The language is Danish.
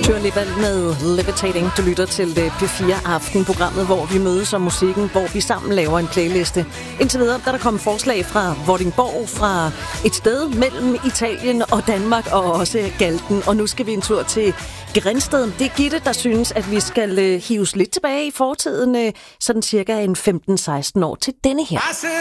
Dua Lipa med Levitating. Du lytter til P4 Aften-programmet, hvor vi mødes om musikken, hvor vi sammen laver en playliste. Indtil videre, der kommet forslag fra Vordingborg, fra et sted mellem Italien og Danmark, og også Galten. Og nu skal vi en tur til Grindsted. Det er Gitte, der synes, at vi skal hives lidt tilbage i fortiden, sådan cirka en 15-16 år til denne her.